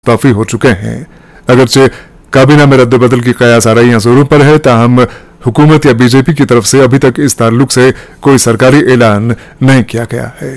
काफी हो चुके हैं। अगरचे काबीना में रद्द-बदल की कयास आराइयां जोरों पर है, ताहम हुकूमत या बीजेपी की तरफ से अभी तक इस ताल्लुक से कोई सरकारी ऐलान नहीं किया गया है।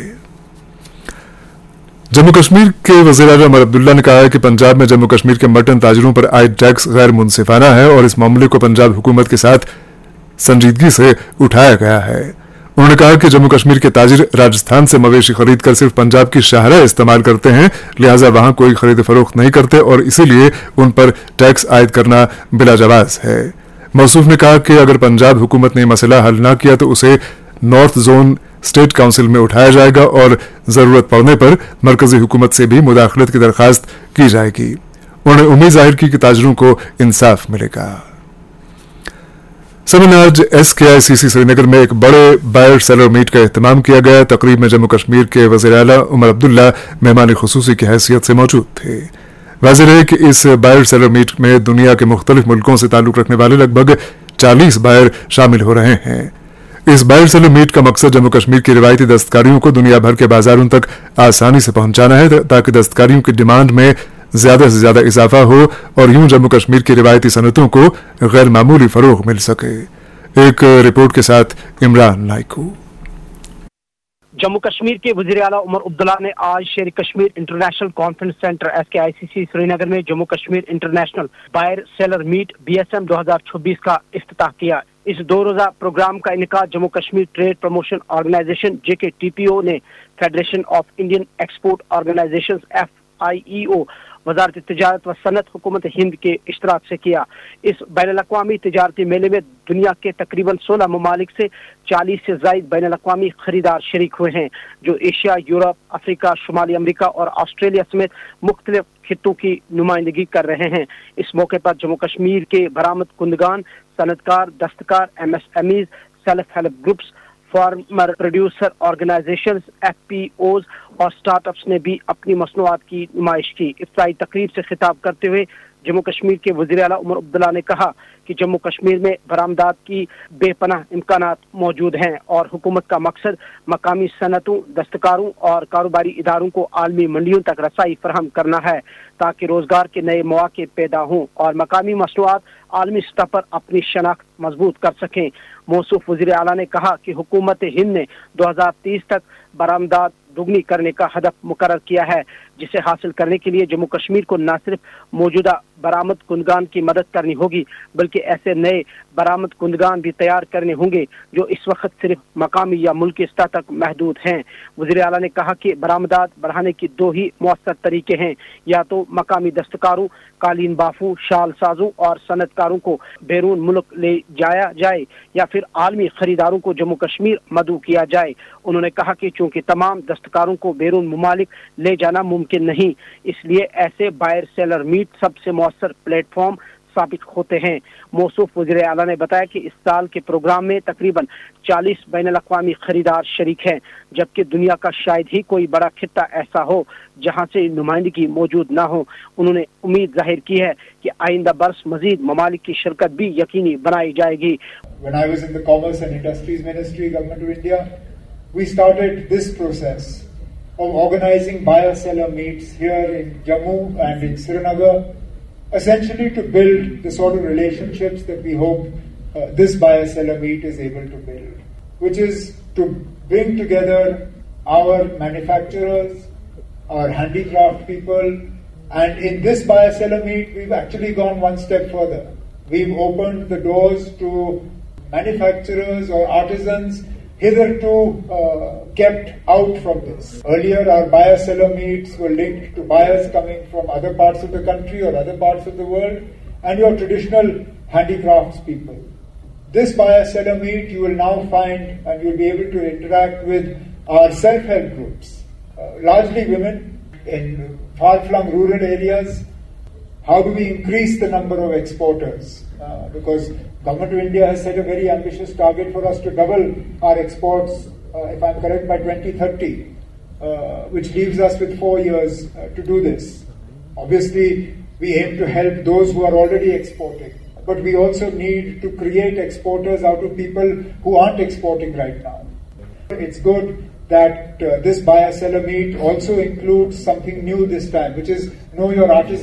जम्मू कश्मीर के वज़ीर-ए-आज़म उमर अब्दुल्ला ने कहा है कि पंजाब में जम्मू कश्मीर के मटन ताजिरों पर आयद टैक्स गैर मुनसिफाना है और इस मामले को पंजाब हुकूमत के साथ संजीदगी से उठाया गया है। उन्होंने कहा कि जम्मू कश्मीर के ताजिर राजस्थान से मवेशी खरीद कर सिर्फ पंजाब की शाहराह इस्तेमाल करते हैं, लिहाजा वहां कोई खरीद फरोख्त नहीं करते और इसीलिए उन पर टैक्स आयद करना बिलाजवाज है। मौसूफ ने कहा कि अगर पंजाब हुकूमत ने मसला हल न किया तो उसे नॉर्थ जोन स्टेट काउंसिल में उठाया जाएगा और जरूरत पड़ने पर मरकजी हुकूमत से भी मुदाखलत की दरखास्त की जाएगी। उन्होंने उम्मीद जाहिर की कि ताजिरों को इंसाफ मिलेगा। समन आज SKICC श्रीनगर में एक बड़े बायर सेलर मीट का एहतमाम किया गया। तकरीब में जम्मू कश्मीर के वज़ीर आला उमर अब्दुल्ला मेहमान खुसूसी की हैसियत से मौजूद थे। वाज़ेह है कि इस बायर सेलर मीट में दुनिया के मुख्तलिफ मुल्कों से ताल्लुक रखने वाले लगभग 40 बायर शामिल हो रहे हैं। इस बायर सेलर मीट का मकसद जम्मू कश्मीर की रिवायती दस्तकारियों को दुनिया भर के बाजारों तक आसानी से पहुंचाना है ताकि दस्तकारियों की डिमांड में ज्यादा से ज्यादा इजाफा हो और यूं जम्मू कश्मीर की रिवायती सनतों को गैर मामूली फरोग मिल सके। एक रिपोर्ट के साथ इमरान नाइकू। जम्मू कश्मीर के वज़ीर आला उमर अब्दुल्ला ने आज शेर Kashmir international conference centre SKICC Srinagar में Jammu Kashmir international buyer seller meet BSM 2026 का इफ्तिताह किया। इस 2 रोजा प्रोग्राम का इनेकाद Jammu Kashmir trade promotion organisation JKTPO ने federation of Indian export organisations FIEO वजारत तिजारत व सनत हुकूमत हिंद के इश्तराक से किया। इस बैनुल-अक़वामी तिजारती मेले में दुनिया के तकरीबन 16 ममालिक से 40 से ज़ायद बैनुल-अक़वामी खरीदार शरीक हुए हैं, जो एशिया, यूरोप, अफ्रीका, शुमाली अमरीका और ऑस्ट्रेलिया समेत मुख्तलिफ खित्तों की नुमाइंदगी कर रहे हैं। इस मौके पर जम्मू कश्मीर के बरामद कुंदगान, सनतकार, दस्तकार, MSMEs, self help groups, farmer producer organisations FPOs और स्टार्टअप्स ने भी अपनी मसनूआत की नुमाइश की। इफ्तारी तकरीब से खिताब करते हुए जम्मू कश्मीर के वज़ीर आला उमर अब्दुल्ला ने कहा कि जम्मू कश्मीर में बरामदात की बेपनाह इम्कानात मौजूद हैं और हुकूमत का मकसद मकामी सनतों, दस्तकारों और कारोबारी इदारों को आलमी मंडियों तक रसाई फराहम करना है ताकि रोजगार के नए मौके पैदा हों और मकामी मसनूआत आलमी सतह पर अपनी शनाख्त मजबूत कर सकें। मौसूफ वज़ीर आला ने कहा कि हुकूमत हिंद ने 2030 तक बरामदात दुगनी करने का हदफ मुकर्रर किया है, जिसे हासिल करने के लिए जम्मू कश्मीर को न सिर्फ मौजूदा बरामद कुंदगान की मदद करनी होगी बल्कि ऐसे नए बरामद कुंदगान भी तैयार करने होंगे जो इस वक्त सिर्फ मकामी या मुल्की सतह तक महदूद हैं। वज़ीर आला ने कहा कि बरामदात बढ़ाने की 2 ही मौसर तरीके हैं, या तो मकामी दस्तकारों, कालीन बाफू, शाल साजों और सनतकारों को बैरून मुल्क ले जाया जाए या फिर आलमी खरीदारों को जम्मू कश्मीर मदऊ किया जाए। उन्होंने कहा कि चूंकि तमाम दस्तकारों को बैरून मुमालिक ले जाना मुमकिन नहीं, इसलिए ऐसे बायर सेलर मीट सबसे मौसर प्लेटफॉर्म साबित होते हैं। मौसूफ वज़ीर आला ने बताया कि इस साल के प्रोग्राम में तकरीबन 40 बैनुल-अक़वामी खरीदार शरीक हैं, जबकि दुनिया का शायद ही कोई बड़ा खित्ता ऐसा हो जहां से नुमाइंदगी मौजूद न हो। उन्होंने उम्मीद जाहिर की है कि आइंदा बरस मजीद ममालिक की शिरकत भी यकीनी बनाई जाएगी। When I was in the Commerce and Industries Ministry, Government of India, we started this process of organizing buyer-seller meets here in Jammu and in Srinagar, essentially to build the sort of relationships that we hope this buyer-seller meet is able to build, which is to bring together our manufacturers, our handicraft people, and in this buyer-seller meet, we've actually gone one step further. We've opened the doors to manufacturers or artisans hitherto kept out from this. Earlier, our buyer-seller meets were linked to buyers coming from other parts of the country or other parts of the world, and your traditional handicrafts people. This buyer-seller meet, you will now find and you'll be able to interact with our self-help groups, largely women in far-flung rural areas. How do we increase the number of exporters? Because Government of India has set a very ambitious target for us to double our exports, if I'm correct, by 2030, which leaves us with 4 years to do this. Obviously, we aim to help those who are already exporting, but we also need to create exporters out of people who aren't exporting right now. It's good that this buyer-seller meet also includes something new this time, which is Know Your Artisan.